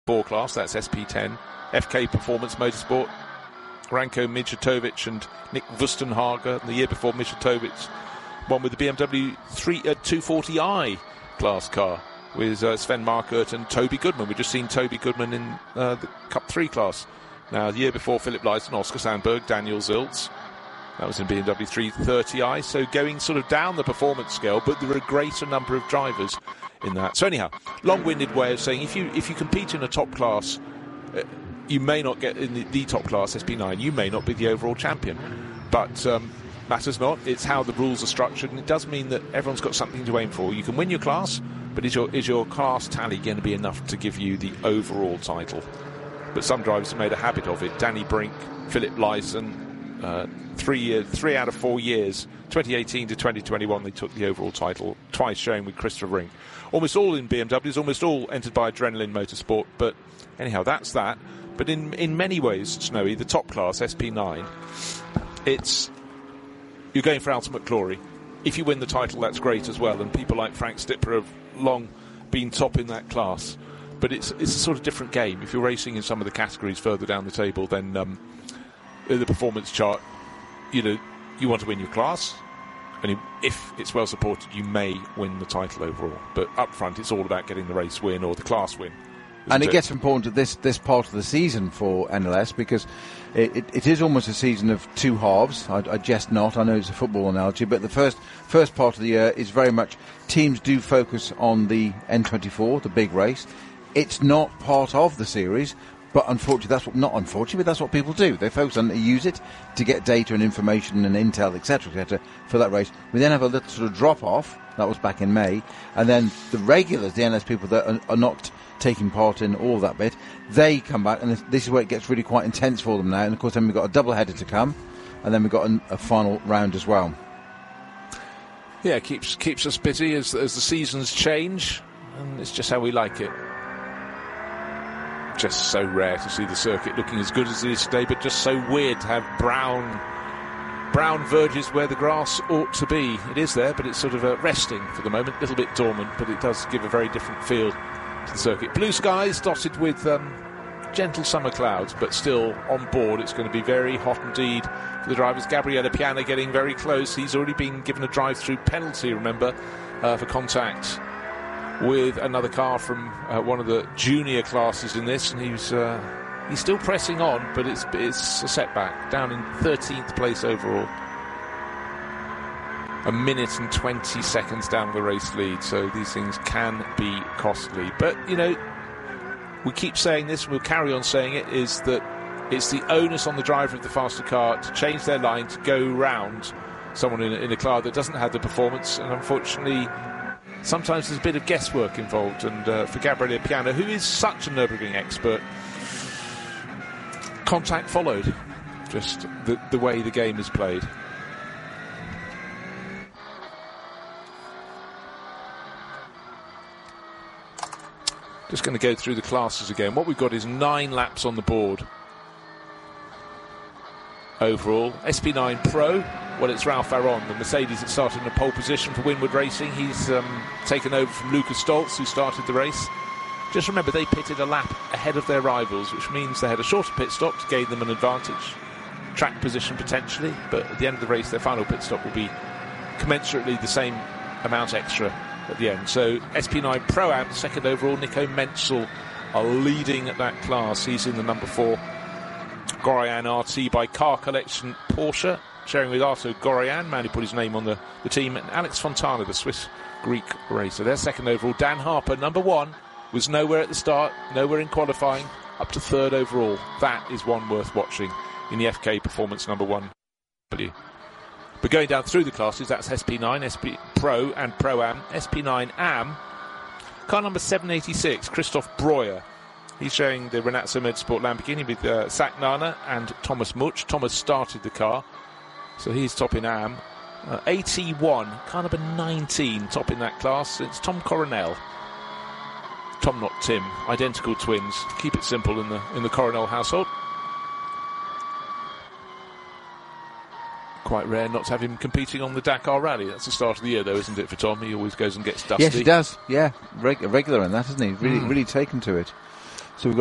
4 class, that's SP10. FK Performance Motorsport, Ranko Mijatovic and Nick Wustenhager. The year before, Mijatovic won with the BMW 240i class car with Sven Markert and Toby Goodman. We've just seen Toby Goodman in the Cup 3 class. Now, the year before, Philip Leisen, Oscar Sandberg, Daniel Ziltz. That was in BMW 330i. So going sort of down the performance scale, but there are a greater number of drivers in that. So anyhow, long-winded way of saying if you compete in a top class, you may not get in the top class, SP9, you may not be the overall champion. But matters not. It's how the rules are structured, and it does mean that everyone's got something to aim for. You can win your class, but is your class tally going to be enough to give you the overall title? But some drivers have made a habit of it. Danny Brink, Philip Leisen, 3 out of 4 years, 2018 to 2021, they took the overall title, twice showing with Christopher Rink. Almost all in BMWs, almost all entered by Adrenaline Motorsport. But anyhow, that's that. But in many ways, Snowy, the top class, SP9, you're going for ultimate glory. If you win the title, that's great as well. And people like Frank Stipper have long been top in that class. But it's a sort of different game. If you're racing in some of the categories further down the table, then in the performance chart, you want to win your class. And if it's well supported, you may win the title overall. But up front, it's all about getting the race win or the class win. And it gets important at this part of the season for NLS because it is almost a season of two halves. I jest not. I know it's a football analogy, but the first part of the year is very much teams do focus on the N24, the big race. It's not part of the series, but unfortunately, that's what people do. They focus on it, use it to get data and information and intel, etc., for that race. We then have a little sort of drop off. That was back in May, and then the regulars, the NLS people that are not taking part in all that bit, they come back, and this is where it gets really quite intense for them now. And of course, then we've got a double header to come, and then we've got a final round as well. Yeah, keeps us busy as the seasons change, and it's just how we like it. Just so rare to see the circuit looking as good as it is today, but just so weird to have brown verges where the grass ought to be. It is there, but it's sort of resting for the moment, a little bit dormant, but it does give a very different feel to the circuit. Blue skies dotted with gentle summer clouds, but still on board. It's going to be very hot indeed for the drivers. Gabriele Piana getting very close. He's already been given a drive-through penalty, remember, for contact with another car from one of the junior classes in this, and he's still pressing on, but it's a setback, down in 13th place overall. A minute and 20 seconds down the race lead, so these things can be costly. But, we keep saying this, we'll carry on saying it, is that it's the onus on the driver of the faster car to change their line to go round someone in a car that doesn't have the performance, and unfortunately sometimes there's a bit of guesswork involved. And for Gabriele Piana, who is such a Nürburgring expert, contact followed, just the way the game is played. Just going to go through the classes again. What we've got is 9 laps on the board overall. SP9 Pro, well, it's Ralph Aron, the Mercedes that started in a pole position for Winward Racing. He's taken over from Lucas Stoltz, who started the race. Just remember, they pitted a lap ahead of their rivals, which means they had a shorter pit stop to gain them an advantage. Track position potentially, but at the end of the race, their final pit stop will be commensurately the same amount extra at the end. So SP9 Pro-Am, second overall. Nico Menzel are leading at that class. He's in the number 4 Goroyan RT by Car Collection Porsche, sharing with Arto Goroyan, man who put his name on the team, and Alex Fontana, the Swiss-Greek racer. Their second overall. Dan Harper, number 1, was nowhere at the start, nowhere in qualifying, up to third overall. That is one worth watching in the FK Performance number 1. But going down through the classes, that's SP9, SP Pro and Pro-Am. SP9 Am, car number 786, Christoph Breuer. He's showing the Renazzo Motorsport Lamborghini with Zach Nana and Thomas Mutsch. Thomas started the car, so he's top in Am. 81, car number 19, top in that class. It's Tom Coronel. Tom, not Tim. Identical twins. Keep it simple in the Coronel household. Quite rare not to have him competing on the Dakar Rally. That's the start of the year, though, isn't it, for Tom? He always goes and gets dusty. Yes, he does. Yeah, regular in that, isn't he? Really taken to it.